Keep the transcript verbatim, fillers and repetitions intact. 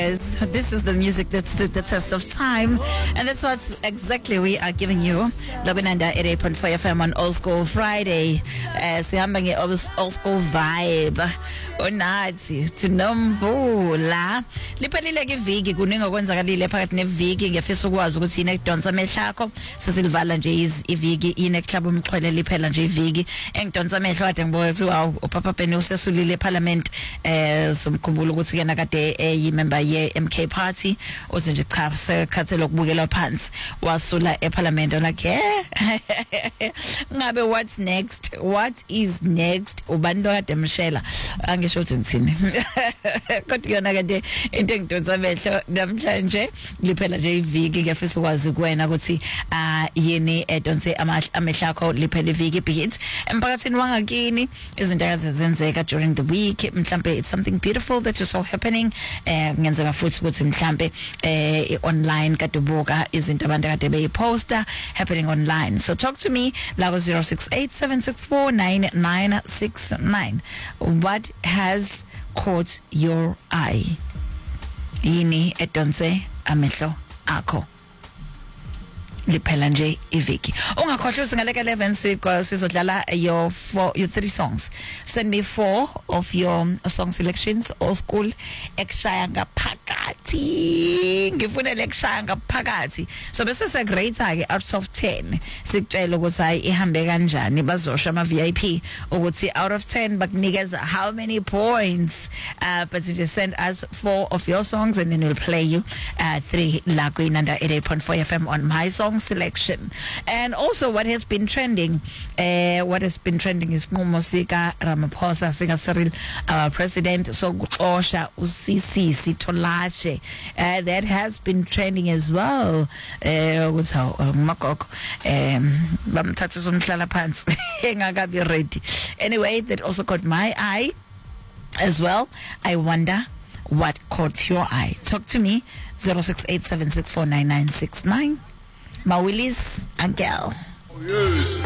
Yes, this is the music that stood the test of time, and that's what exactly we are giving you. Logananda at eight point four F M on Old School Friday. Sihamba nge old school vibe. Onathi tinomvula. Liphelile ke iviki kuningi okwenzakalile phakathi neviki ngiyafisa ukwazi ukuthi yini ekudonsa amehlo akho. Sesilivala nje iviki ine club umxhwele liphela nje iviki engidonsa amehlo kade ngibuka ukuthi wow uPapa Benny usesulile eParliament eh somkhumbulo ukuthi kena kade eyimember ye M K party uze nje cha sekhathe lokubukela phansi wasula eParliament like yeah ngabe what's next what is next ubantu kade mshela angisho ukuthi ngithini kodwa yona kade into engidonsa amehlo namhlanje liphela nje iviki ngiyafisa ukwazi kuwena ukuthi ah yini edonse amehlo akho liphela iviki because emphakathini wangakini izinto ezenzeka during the week mhlambe it's something beautiful that is so happening eh ngenzeka futhi ukuthi mhlambe eh online kade buka izinto abantu kade beyiposta happening online. So talk to me la zero six eight seven six four nine nine six nine. What has caught your eye? Yini edonse amehlo akho liphela nje iviki ungakhohlwa singaleka eleven siko sizodlala your four your three songs. Send me four of your song selections old school ekshaya ngaphakathi ngifuna lekshaya ngaphakathi so bese se grade ke out of ten sikutshela ukuthi hayi ihambe kanjani bazosha ama V I P ukuthi out of ten bakunikeza how many points uh but you just send us four of your songs and then we'll play you uh three la kuinanda eight point four F M on my song selection. And also what has been trending uh what has been trending is Musika Ramaphosa Singa Cyril our president so kuxosha uCC Sitholache uh, that has been trending as well uh with how makoko um bamthatha somhlala phansi engakabi ready. Anyway, that also caught my eye as well. I wonder what caught your eye. Talk to me zero six eight seven six four nine nine six nine. Mawilis Angel. Oh, yes.